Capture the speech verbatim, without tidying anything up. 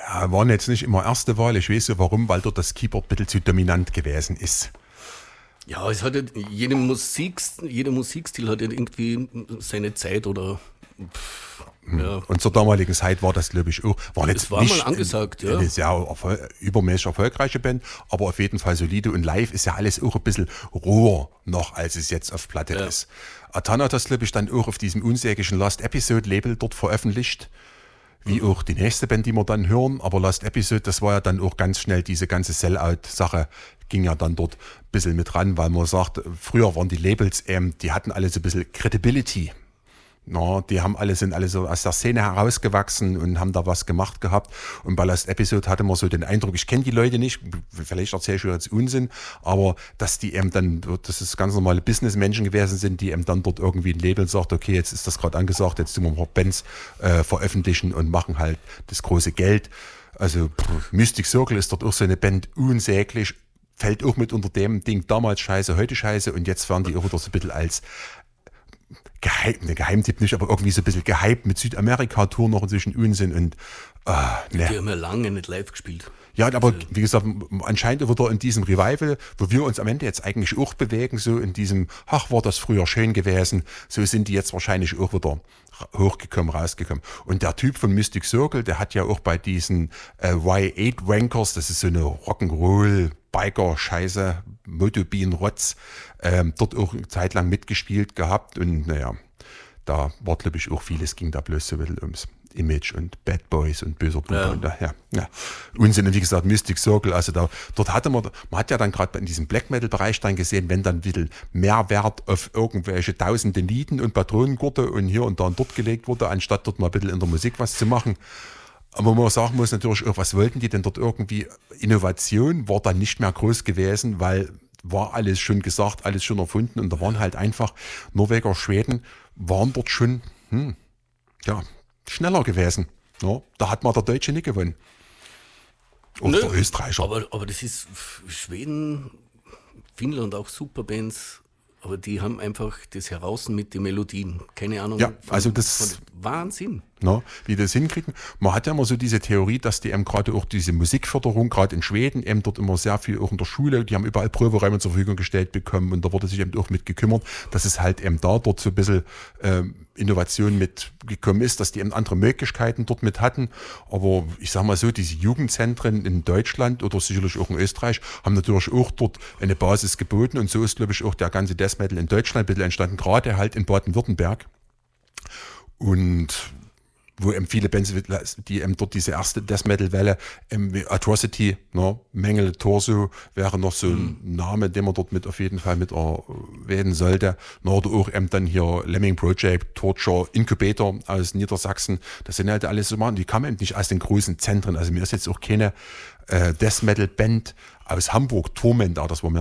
Ja, waren jetzt nicht immer erste Wahl. Ich weiß ja warum, weil dort das Keyboard ein bisschen zu dominant gewesen ist. Ja, es hat ja, jede Musik, jeder Musikstil hat ja irgendwie seine Zeit oder. Pff, ja. Und zur damaligen Zeit war das, glaube ich, auch. War jetzt Das war nicht mal angesagt, ja. Eine sehr erfol- übermäßig erfolgreiche Band, aber auf jeden Fall solide. Und live ist ja alles auch ein bisschen roher noch, als es jetzt auf Platte Ja. ist. Atan hat das, glaube ich, dann auch auf diesem unsäglichen Last Episode Label dort veröffentlicht. Wie auch die nächste Band, die wir dann hören. Aber Last Episode, das war ja dann auch ganz schnell, diese ganze Sellout-Sache ging ja dann dort ein bisschen mit ran, weil man sagt, früher waren die Labels, ähm, die hatten alle so ein bisschen Credibility. No, die haben alle, sind alle so aus der Szene herausgewachsen und haben da was gemacht gehabt. Und bei Last Episode hatte man so den Eindruck, ich kenne die Leute nicht, vielleicht erzähle ich jetzt Unsinn, aber dass die eben dann, dass es ganz normale Businessmenschen gewesen sind, die eben dann dort irgendwie ein Label sagt, okay, jetzt ist das gerade angesagt, jetzt tun wir mal Bands äh, veröffentlichen und machen halt das große Geld. Also pff, Mystic Circle ist dort auch so eine Band, unsäglich, fällt auch mit unter dem Ding, damals scheiße, heute scheiße, und jetzt werden die auch wieder so ein bisschen als Geheim, ne, Geheimtipp nicht, aber irgendwie so ein bisschen gehypt mit Südamerika-Tour noch inzwischen Unsinn und äh, ne. Die haben ja lange nicht live gespielt. Ja, aber wie gesagt, anscheinend wieder in diesem Revival, wo wir uns am Ende jetzt eigentlich auch bewegen, so in diesem, ach, war das früher schön gewesen, so sind die jetzt wahrscheinlich auch wieder hochgekommen, rausgekommen. Und der Typ von Mystic Circle, der hat ja auch bei diesen äh, Y acht Wankers, das ist so eine Rock'n'Roll Biker-Scheiße, Motobin-Rotz, ähm, dort auch eine Zeit lang mitgespielt gehabt, und naja, da war, glaube ich, auch vieles, ging da bloß so ein bisschen ums Image und Bad Boys und böser Bruder. Ja. Und da, ja, ja. Unsinn. Und wie gesagt, Mystic Circle, also da, dort hatte man, man hat ja dann gerade in diesem Black Metal Bereich dann gesehen, wenn dann ein bisschen mehr Wert auf irgendwelche tausende Nieten und Patronengurte und hier und da und dort gelegt wurde, anstatt dort mal ein bisschen in der Musik was zu machen. Aber man sagen muss natürlich auch, was wollten die denn dort irgendwie? Innovation war dann nicht mehr groß gewesen, weil war alles schon gesagt, alles schon erfunden, und da waren halt einfach Norweger, Schweden, waren dort schon, hm, ja, schneller gewesen. Ja, da hat mal der Deutsche nicht gewonnen. Und Nö, der Österreicher. Aber, aber das ist Schweden, Finnland auch super Bands, aber die haben einfach das heraus mit den Melodien. Keine Ahnung. Ja, also das- von Wahnsinn. Na, wie die das hinkriegen. Man hat ja immer so diese Theorie, dass die eben gerade auch diese Musikförderung, gerade in Schweden, eben dort immer sehr viel auch in der Schule, die haben überall Proberäume zur Verfügung gestellt bekommen, und da wurde sich eben auch mit gekümmert, dass es halt eben da dort so ein bisschen ähm, Innovation mitgekommen ist, dass die eben andere Möglichkeiten dort mit hatten. Aber ich sag mal so, diese Jugendzentren in Deutschland oder sicherlich auch in Österreich haben natürlich auch dort eine Basis geboten, und so ist, glaube ich, auch der ganze Death Metal in Deutschland ein bisschen entstanden, gerade halt in Baden-Württemberg. Und wo eben viele Bands, die eben dort diese erste Death Metal Welle, ähm, wie Atrocity, ne, Mengele Torso wäre noch so ein mhm. Name, den man dort mit auf jeden Fall mit erwähnen sollte. Na, oder auch eben dann hier Lemming Project, Torture, Incubator aus Niedersachsen. Das sind halt alles so Mann, die kamen eben nicht aus den großen Zentren. Also mir ist jetzt auch keine äh, Death Metal Band aus Hamburg, Torment, das war mir